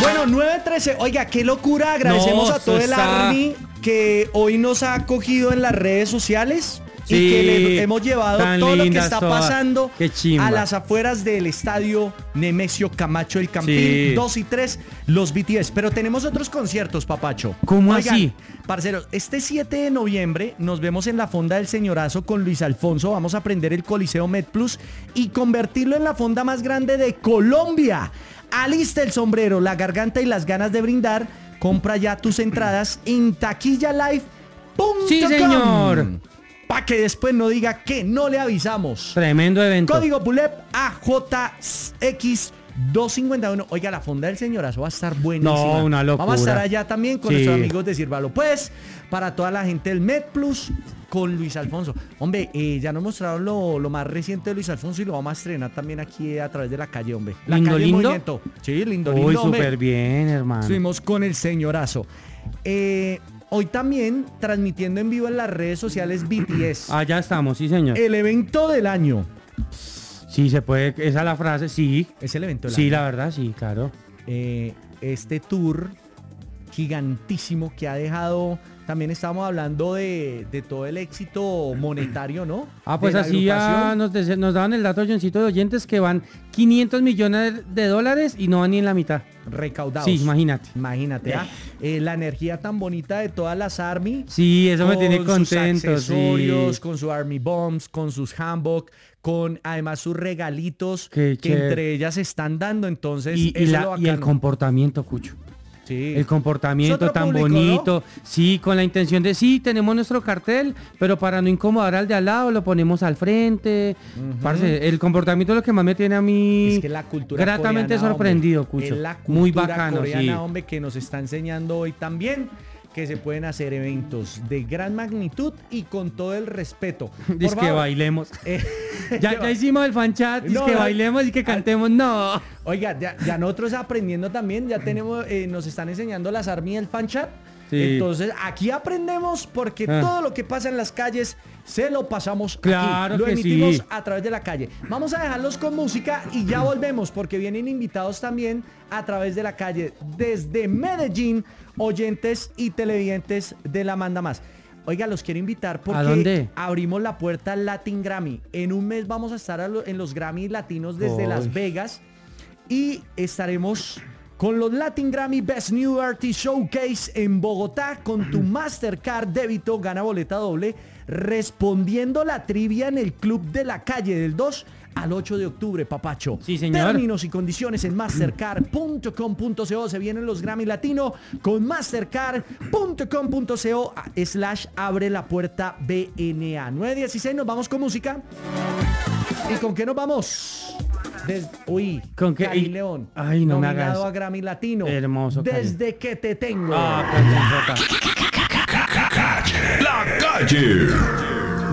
Bueno, 9:13. Oiga, qué locura. Agradecemos No, a todo eso el está- Army que hoy nos ha acogido en las redes sociales. Y Sí, que le hemos llevado tan todo lo que lindas está todas. pasando Qué chimba. a las afueras del estadio Nemesio Camacho del Campín. Sí. 2 y 3, los BTS. Pero tenemos otros conciertos, papacho. ¿Cómo Oigan, así? Parceros, este 7 de noviembre nos vemos en la Fonda del Señorazo con Luis Alfonso. Vamos a prender el Coliseo MedPlus y convertirlo en la fonda más grande de Colombia. Alista el sombrero, la garganta y las ganas de brindar. Compra ya tus entradas en taquillalive.com. Sí, señor. Para que después no diga que no le avisamos. Tremendo evento. Código PULEP AJX251. Oiga, la Fonda del Señorazo va a estar buenísima. No, una locura. Vamos a estar allá también con Sí. nuestros amigos de Sírvalo. Pues, para toda la gente del MedPlus con Luis Alfonso. Hombre, ya nos mostraron lo más reciente de Luis Alfonso y lo vamos a estrenar también aquí a través de la calle, hombre. La ¿Lindo, calle en lindo? movimiento. Sí, lindo, Uy, lindo, hombre. súper bien, hermano. Estuvimos con el Señorazo. Hoy también transmitiendo en vivo en las redes sociales BTS. Allá estamos, sí, señor. El evento del año. Sí, se puede, esa es la frase, sí. Es el evento del Sí, año. la verdad, sí, claro. Este tour gigantísimo que ha dejado. También estamos hablando de todo el éxito monetario, ¿no? Ah, pues De la así ya agrupación. nos daban el dato, Johncito, de oyentes que van 500 millones de dólares y no van ni en la mitad. Recaudados. Sí, imagínate. Imagínate, ¿ah? La energía tan bonita de todas las Army. Sí, eso me tiene Con contento. sus accesorios, Sí. con su Army Bombs, con sus handbook, con además sus regalitos Qué que chévere. entre ellas están dando. Entonces, Y eso es lo el bacano. comportamiento, Cucho. Sí. El Es comportamiento otro tan público, bonito. Sí, con la intención de, sí, tenemos nuestro cartel, pero para no incomodar al de al lado, lo ponemos al frente. Parce, el comportamiento es lo que más me tiene a mí Es que la cultura gratamente coreana, sorprendido, hombre, Cucho. es la cultura Muy bacano, coreana, sí. hombre, que nos está enseñando hoy también que se pueden hacer eventos de gran magnitud y con todo el respeto. Dice que bailemos. Ya hicimos el fan chat, dice No, que no. bailemos y que cantemos. No. Oiga, ya nosotros aprendiendo también, ya tenemos, nos están enseñando las Army el fan chat. Sí. Entonces, aquí aprendemos porque Ah. todo lo que pasa en las calles se lo pasamos Claro aquí. Lo que emitimos sí. a través de la calle. Vamos a dejarlos con música y ya volvemos porque vienen invitados también a través de la calle desde Medellín, oyentes y televidentes de La Manda Más. Oiga, los quiero invitar porque ¿A dónde? abrimos la puerta al Latin Grammy. En un mes vamos a estar en los Grammy Latinos desde Uy. Las Vegas y estaremos con los Latin Grammy Best New Artist Showcase en Bogotá con tu Mastercard débito, gana boleta doble, respondiendo la trivia en el Club de la Calle del 2 al 8 de octubre, papacho. Sí, señor. Términos y condiciones en mastercard.com.co. Se vienen los Grammy Latino con mastercard.com.co/abre la puerta BNA. 9:16, nos vamos con música. ¿Y con qué nos vamos? Uy, ¿Con qué? Cali Y- León. Ay, no me nominado hagas. a Grammy Latino. Hermoso, Cali. Desde que te tengo. Ah, cancionzota. La calle.